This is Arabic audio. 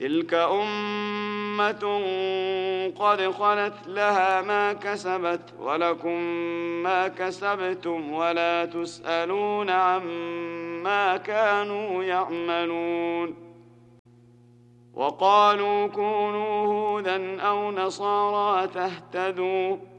تلك أمة قد خلت لها ما كسبت ولكم ما كسبتم ولا تسألون عما كانوا يعملون. وقالوا كونوا هودا أو نصارى تهتدوا